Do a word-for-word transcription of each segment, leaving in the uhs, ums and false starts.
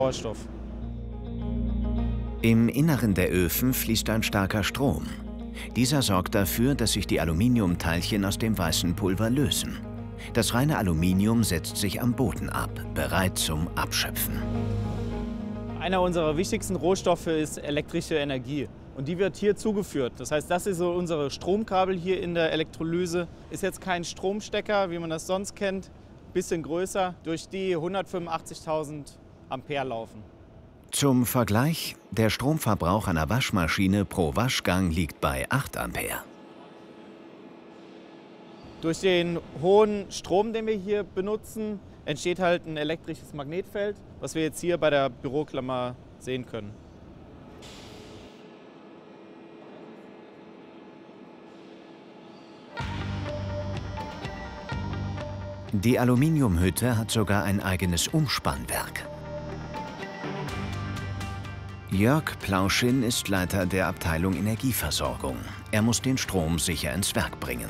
Sauerstoff. Im Inneren der Öfen fließt ein starker Strom. Dieser sorgt dafür, dass sich die Aluminiumteilchen aus dem weißen Pulver lösen. Das reine Aluminium setzt sich am Boden ab, bereit zum Abschöpfen. Einer unserer wichtigsten Rohstoffe ist elektrische Energie. Und die wird hier zugeführt. Das heißt, das ist so unsere Stromkabel hier in der Elektrolyse. Ist jetzt kein Stromstecker, wie man das sonst kennt, bisschen größer, durch die hundertfünfundachtzigtausend Ampere laufen. Zum Vergleich, der Stromverbrauch einer Waschmaschine pro Waschgang liegt bei acht Ampere. Durch den hohen Strom, den wir hier benutzen, entsteht halt ein elektrisches Magnetfeld, was wir jetzt hier bei der Büroklammer sehen können. Die Aluminiumhütte hat sogar ein eigenes Umspannwerk. Jörg Plauschin ist Leiter der Abteilung Energieversorgung. Er muss den Strom sicher ins Werk bringen.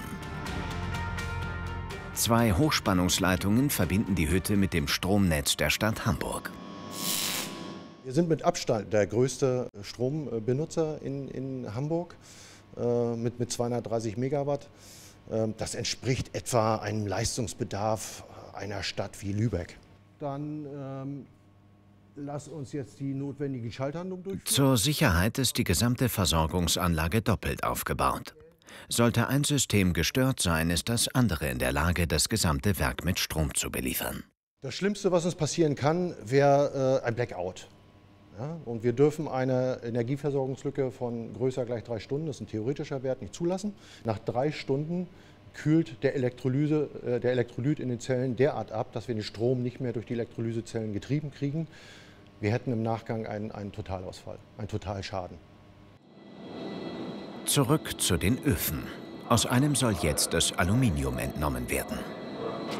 Zwei Hochspannungsleitungen verbinden die Hütte mit dem Stromnetz der Stadt Hamburg. Wir sind mit Abstand der größte Strombenutzer in, in Hamburg äh, mit, mit zweihundertdreißig Megawatt. Äh, das entspricht etwa einem Leistungsbedarf einer Stadt wie Lübeck. Dann ähm lass uns jetzt die notwendige Schalthandlung durchführen. Zur Sicherheit ist die gesamte Versorgungsanlage doppelt aufgebaut. Sollte ein System gestört sein, ist das andere in der Lage, das gesamte Werk mit Strom zu beliefern. Das Schlimmste, was uns passieren kann, wäre äh, ein Blackout. Ja? Und wir dürfen eine Energieversorgungslücke von größer gleich drei Stunden, das ist ein theoretischer Wert, nicht zulassen. Nach drei Stunden kühlt der, Elektrolyse, äh, der Elektrolyt in den Zellen derart ab, dass wir den Strom nicht mehr durch die Elektrolysezellen getrieben kriegen. Wir hätten im Nachgang einen, einen Totalausfall, einen Totalschaden. Zurück zu den Öfen. Aus einem soll jetzt das Aluminium entnommen werden.